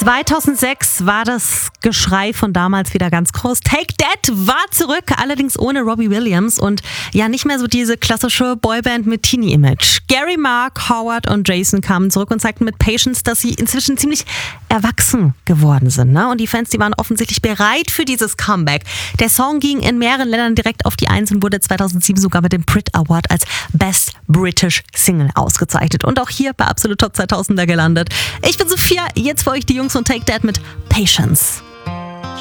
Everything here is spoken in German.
2006 war das Geschrei von damals wieder ganz groß. Take That war zurück, allerdings ohne Robbie Williams und ja nicht mehr so diese klassische Boyband mit Teenie-Image. Gary, Mark, Howard und Jason kamen zurück und zeigten mit Patience, dass sie inzwischen ziemlich erwachsen geworden sind. Ne? Und die Fans, die waren offensichtlich bereit für dieses Comeback. Der Song ging in mehreren Ländern direkt auf die Eins und wurde 2007 sogar mit dem Brit Award als Best British Single ausgezeichnet. Und auch hier bei Absolut Top 2000er gelandet. Ich bin Sophia, jetzt für euch die Jungs von Take That mit Patience.